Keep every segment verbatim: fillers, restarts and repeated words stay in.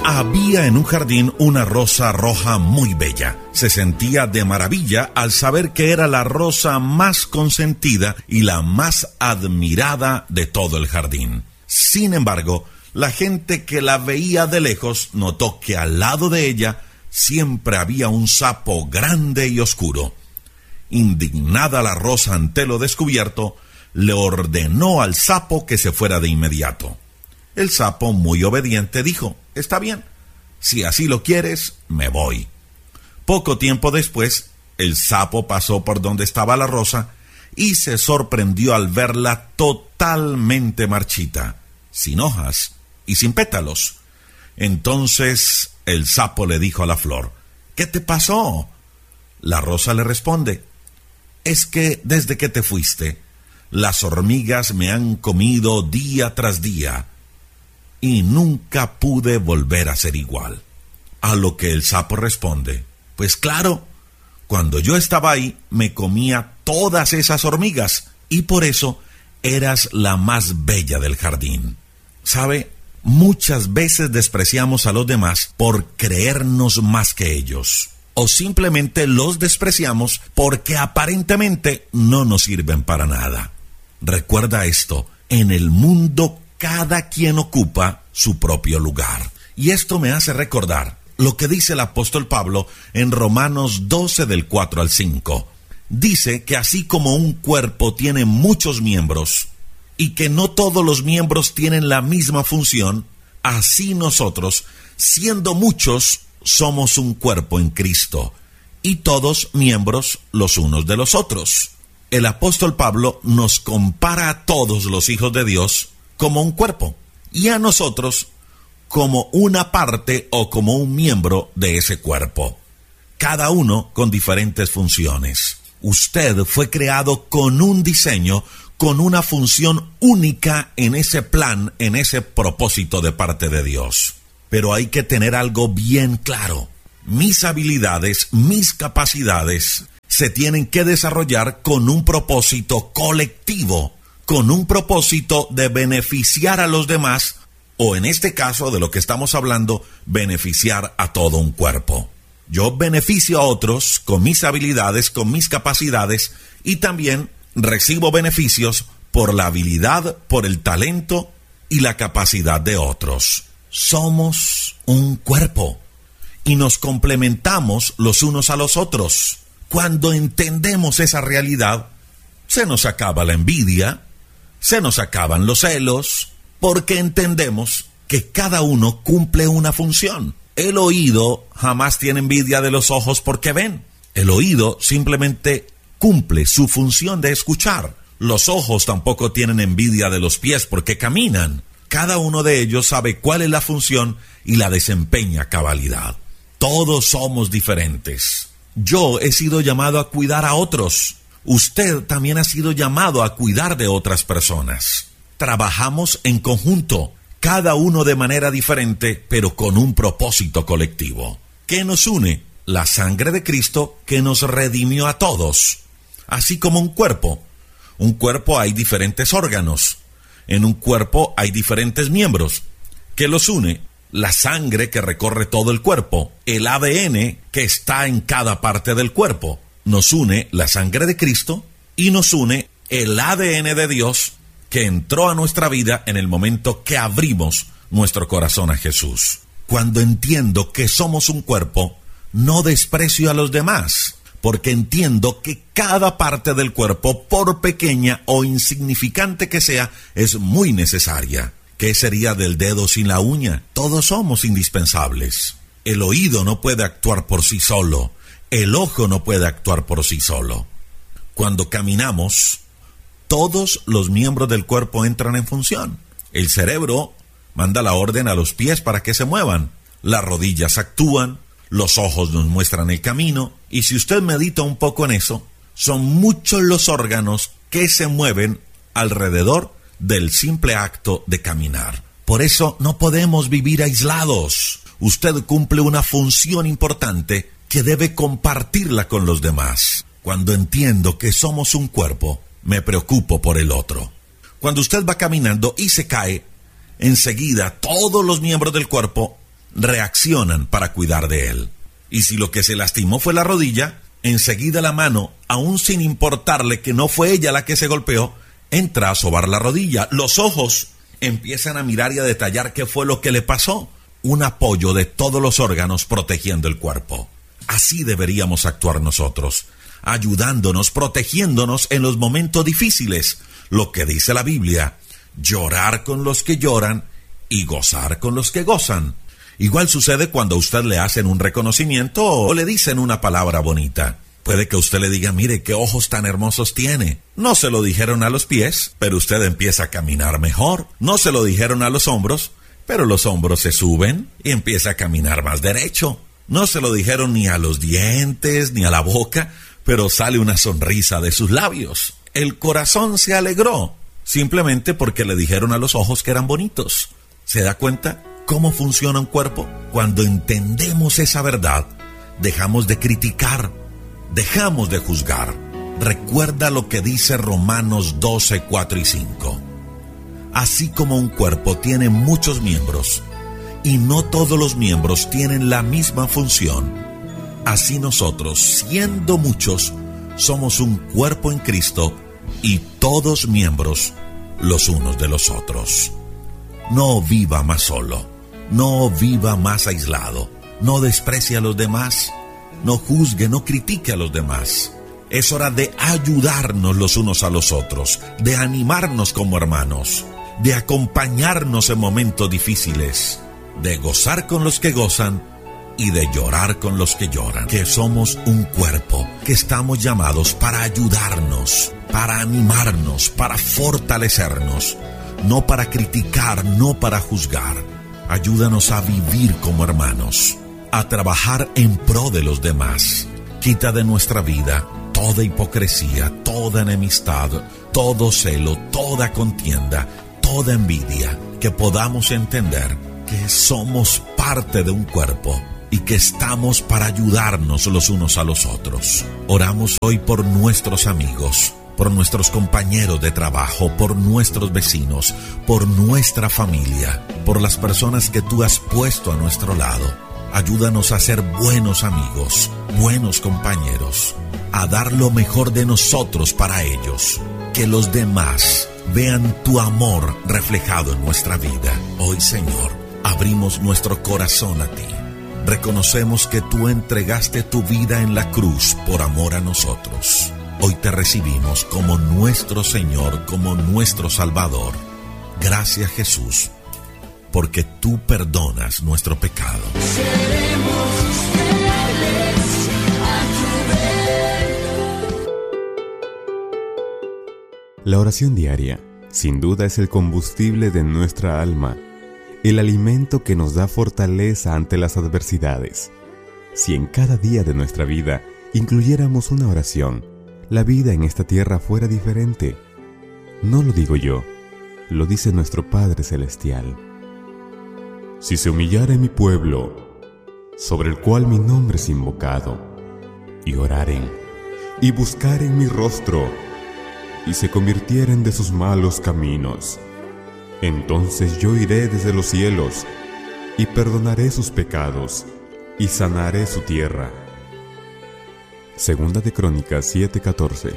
Había en un jardín una rosa roja muy bella. Se sentía de maravilla al saber que era la rosa más consentida y la más admirada de todo el jardín. Sin embargo, la gente que la veía de lejos notó que al lado de ella siempre había un sapo grande y oscuro. Indignada la rosa ante lo descubierto, le ordenó al sapo que se fuera de inmediato. El sapo, muy obediente, dijo: «Está bien, si así lo quieres, me voy». Poco tiempo después, el sapo pasó por donde estaba la rosa y se sorprendió al verla totalmente marchita, sin hojas y sin pétalos. Entonces el sapo le dijo a la flor: «¿Qué te pasó?». La rosa le responde: «Es que desde que te fuiste, las hormigas me han comido día tras día y nunca pude volver a ser igual». A lo que el sapo responde: «Pues claro, cuando yo estaba ahí me comía todas esas hormigas y por eso eras la más bella del jardín». ¿Sabe? Muchas veces despreciamos a los demás por creernos más que ellos, o simplemente los despreciamos porque aparentemente no nos sirven para nada. Recuerda esto: en el mundo cada quien ocupa su propio lugar. Y esto me hace recordar lo que dice el apóstol Pablo en Romanos doce del cuatro al cinco. Dice que así como un cuerpo tiene muchos miembros y que no todos los miembros tienen la misma función, así nosotros, siendo muchos, somos un cuerpo en Cristo y todos miembros los unos de los otros. El apóstol Pablo nos compara a todos los hijos de Dios como un cuerpo y a nosotros como una parte o como un miembro de ese cuerpo, cada uno con diferentes funciones. Usted fue creado con un diseño, con una función única en ese plan, en ese propósito de parte de Dios. Pero hay que tener algo bien claro: mis habilidades, mis capacidades se tienen que desarrollar con un propósito colectivo, con un propósito de beneficiar a los demás, o en este caso de lo que estamos hablando, beneficiar a todo un cuerpo. Yo beneficio a otros con mis habilidades, con mis capacidades, y también recibo beneficios por la habilidad, por el talento y la capacidad de otros. Somos un cuerpo y nos complementamos los unos a los otros. Cuando entendemos esa realidad, se nos acaba la envidia, se nos acaban los celos, porque entendemos que cada uno cumple una función. El oído jamás tiene envidia de los ojos porque ven. El oído simplemente cumple su función de escuchar. Los ojos tampoco tienen envidia de los pies porque caminan. Cada uno de ellos sabe cuál es la función y la desempeña a cabalidad. Todos somos diferentes. Yo he sido llamado a cuidar a otros. Usted también ha sido llamado a cuidar de otras personas. Trabajamos en conjunto, cada uno de manera diferente, pero con un propósito colectivo. ¿Qué nos une? La sangre de Cristo que nos redimió a todos. Así como un cuerpo. Un cuerpo hay diferentes órganos. En un cuerpo hay diferentes miembros. ¿Qué los une? La sangre que recorre todo el cuerpo. El A D N que está en cada parte del cuerpo. Nos une la sangre de Cristo y nos une el A D N de Dios que entró a nuestra vida en el momento que abrimos nuestro corazón a Jesús. Cuando entiendo que somos un cuerpo, no desprecio a los demás, porque entiendo que cada parte del cuerpo, por pequeña o insignificante que sea, es muy necesaria. ¿Qué sería del dedo sin la uña? Todos somos indispensables. El oído no puede actuar por sí solo. El ojo no puede actuar por sí solo. Cuando caminamos, todos los miembros del cuerpo entran en función. El cerebro manda la orden a los pies para que se muevan. Las rodillas actúan, los ojos nos muestran el camino, y si usted medita un poco en eso, son muchos los órganos que se mueven alrededor del simple acto de caminar. Por eso no podemos vivir aislados. Usted cumple una función importante que debe compartirla con los demás. Cuando entiendo que somos un cuerpo, me preocupo por el otro. Cuando usted va caminando y se cae, enseguida todos los miembros del cuerpo reaccionan para cuidar de él. Y si lo que se lastimó fue la rodilla, enseguida la mano, aún sin importarle que no fue ella la que se golpeó, entra a sobar la rodilla. Los ojos empiezan a mirar y a detallar qué fue lo que le pasó. Un apoyo de todos los órganos protegiendo el cuerpo. Así deberíamos actuar nosotros, ayudándonos, protegiéndonos en los momentos difíciles. Lo que dice la Biblia, llorar con los que lloran y gozar con los que gozan. Igual sucede cuando a usted le hacen un reconocimiento o le dicen una palabra bonita. Puede que usted le diga, mire qué ojos tan hermosos tiene. No se lo dijeron a los pies, pero usted empieza a caminar mejor. No se lo dijeron a los hombros, pero los hombros se suben y empieza a caminar más derecho. No se lo dijeron ni a los dientes ni a la boca, pero sale una sonrisa de sus labios. El corazón se alegró, simplemente porque le dijeron a los ojos que eran bonitos. ¿Se da cuenta cómo funciona un cuerpo? Cuando entendemos esa verdad, dejamos de criticar, dejamos de juzgar. Recuerda lo que dice Romanos doce, cuatro y cinco. Así como un cuerpo tiene muchos miembros, y no todos los miembros tienen la misma función, así nosotros, siendo muchos, somos un cuerpo en Cristo y todos miembros los unos de los otros. No viva más solo, no viva más aislado, no desprecie a los demás, no juzgue, no critique a los demás. Es hora de ayudarnos los unos a los otros, de animarnos como hermanos, de acompañarnos en momentos difíciles, de gozar con los que gozan y de llorar con los que lloran. Que somos un cuerpo, que estamos llamados para ayudarnos, para animarnos, para fortalecernos, no para criticar, no para juzgar. Ayúdanos a vivir como hermanos, a trabajar en pro de los demás. Quita de nuestra vida toda hipocresía, toda enemistad, todo celo, toda contienda, toda envidia. Que podamos entender que somos parte de un cuerpo y que estamos para ayudarnos los unos a los otros. Oramos hoy por nuestros amigos, por nuestros compañeros de trabajo, por nuestros vecinos, por nuestra familia, por las personas que tú has puesto a nuestro lado. Ayúdanos a ser buenos amigos, buenos compañeros, a dar lo mejor de nosotros para ellos. Que los demás vean tu amor reflejado en nuestra vida. Hoy, Señor, abrimos nuestro corazón a ti. Reconocemos que tú entregaste tu vida en la cruz por amor a nosotros. Hoy te recibimos como nuestro Señor, como nuestro Salvador. Gracias, Jesús, porque tú perdonas nuestro pecado. Seremos fieles a tu reino. La oración diaria, sin duda, es el combustible de nuestra alma, el alimento que nos da fortaleza ante las adversidades. Si en cada día de nuestra vida incluyéramos una oración, la vida en esta tierra fuera diferente. No lo digo yo, lo dice nuestro Padre Celestial. Si se humillare mi pueblo, sobre el cual mi nombre es invocado, y oraren, y buscaren mi rostro, y se convirtieren de sus malos caminos, entonces yo iré desde los cielos, y perdonaré sus pecados, y sanaré su tierra. Segunda de Crónicas siete catorce.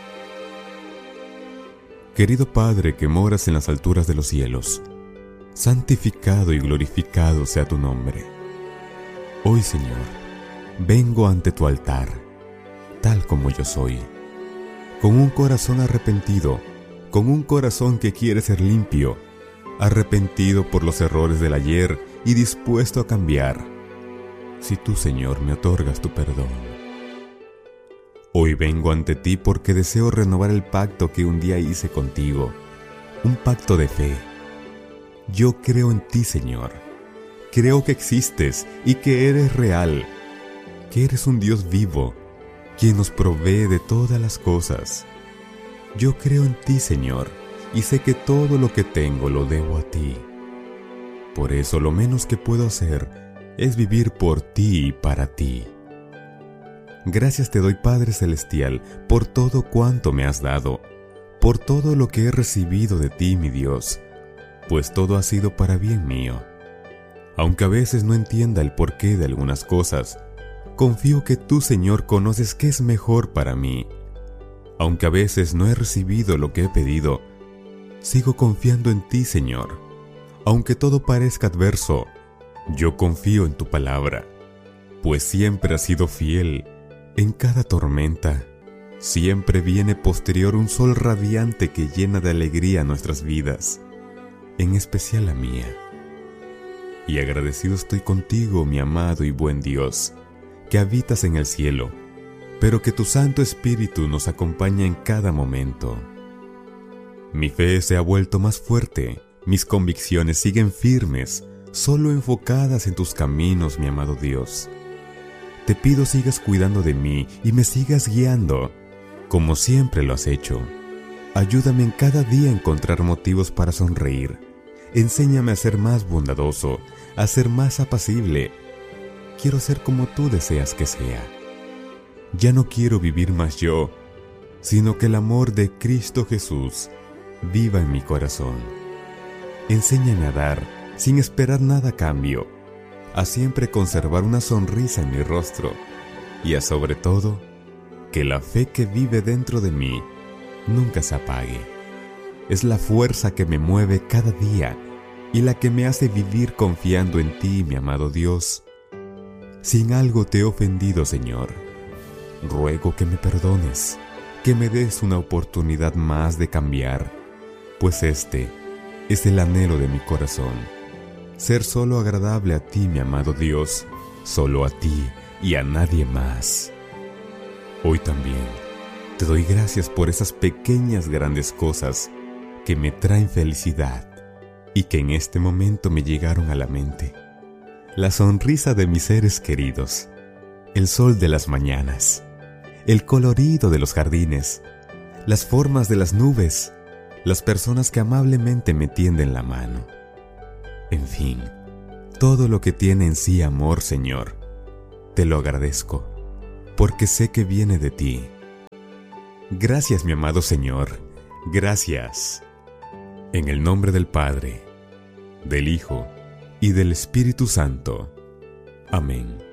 Querido Padre que moras en las alturas de los cielos, santificado y glorificado sea tu nombre. Hoy, Señor, vengo ante tu altar, tal como yo soy, con un corazón arrepentido, con un corazón que quiere ser limpio, arrepentido por los errores del ayer y dispuesto a cambiar, si tú, Señor, me otorgas tu perdón. Hoy vengo ante ti porque deseo renovar el pacto que un día hice contigo, un pacto de fe. Yo creo en ti, Señor. Creo que existes y que eres real, que eres un Dios vivo, quien nos provee de todas las cosas. Yo creo en ti, Señor, y sé que todo lo que tengo lo debo a ti. Por eso lo menos que puedo hacer es vivir por ti y para ti. Gracias te doy, Padre Celestial, por todo cuanto me has dado, por todo lo que he recibido de ti, mi Dios, pues todo ha sido para bien mío. Aunque a veces no entienda el porqué de algunas cosas, confío que tú, Señor, conoces qué es mejor para mí. Aunque a veces no he recibido lo que he pedido, sigo confiando en ti, Señor. Aunque todo parezca adverso, yo confío en tu palabra, pues siempre has sido fiel. En cada tormenta, siempre viene posterior un sol radiante que llena de alegría nuestras vidas, en especial la mía. Y agradecido estoy contigo, mi amado y buen Dios, que habitas en el cielo, pero que tu Santo Espíritu nos acompaña en cada momento. Mi fe se ha vuelto más fuerte, mis convicciones siguen firmes, solo enfocadas en tus caminos, mi amado Dios. Te pido sigas cuidando de mí y me sigas guiando, como siempre lo has hecho. Ayúdame en cada día a encontrar motivos para sonreír. Enséñame a ser más bondadoso, a ser más apacible. Quiero ser como tú deseas que sea. Ya no quiero vivir más yo, sino que el amor de Cristo Jesús viva en mi corazón. Enséñame a dar, sin esperar nada a cambio, a siempre conservar una sonrisa en mi rostro y a sobre todo, que la fe que vive dentro de mí nunca se apague. Es la fuerza que me mueve cada día y la que me hace vivir confiando en ti, mi amado Dios. Si en algo te he ofendido, Señor, ruego que me perdones, que me des una oportunidad más de cambiar, pues este es el anhelo de mi corazón, ser solo agradable a ti, mi amado Dios, solo a ti y a nadie más. Hoy también te doy gracias por esas pequeñas grandes cosas que me traen felicidad y que en este momento me llegaron a la mente. La sonrisa de mis seres queridos, el sol de las mañanas, el colorido de los jardines, las formas de las nubes, las personas que amablemente me tienden la mano. En fin, todo lo que tiene en sí amor, Señor, te lo agradezco, porque sé que viene de ti. Gracias, mi amado Señor, gracias. En el nombre del Padre, del Hijo y del Espíritu Santo. Amén.